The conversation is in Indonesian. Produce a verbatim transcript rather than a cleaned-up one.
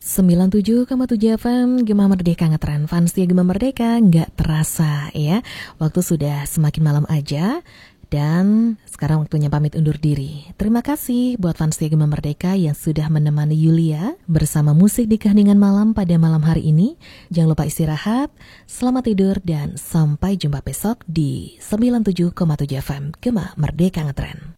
sembilan puluh tujuh koma tujuh F M Gema Merdeka ngetren. Fans ya Gema Merdeka, nggak terasa ya. Waktu sudah semakin malam aja. Dan sekarang waktunya pamit undur diri. Terima kasih buat fans ya Gema Merdeka yang sudah menemani Yulia bersama musik di keheningan malam pada malam hari ini. Jangan lupa istirahat, selamat tidur, dan sampai jumpa besok di sembilan puluh tujuh koma tujuh F M Gema Merdeka ngetren.